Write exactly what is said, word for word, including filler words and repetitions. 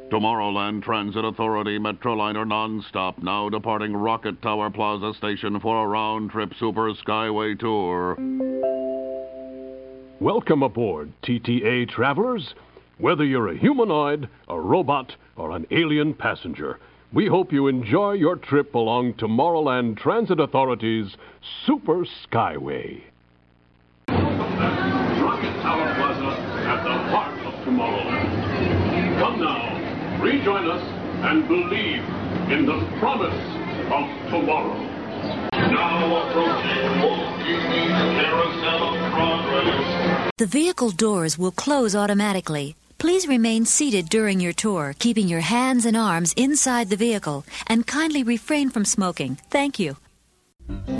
Tomorrowland Transit Authority Metroliner nonstop, now departing Rocket Tower Plaza Station for a round-trip Super Skyway tour. Welcome aboard, T T A travelers. Whether you're a humanoid, a robot, or an alien passenger, we hope you enjoy your trip along Tomorrowland Transit Authority's Super Skyway. Rocket Tower Plaza at the heart of Tomorrowland. Come now, rejoin us and believe in the promise of tomorrow. Now approaching Walt Disney's Carousel of Progress. The vehicle doors will close automatically. Please remain seated during your tour, keeping your hands and arms inside the vehicle, and kindly refrain from smoking. Thank you.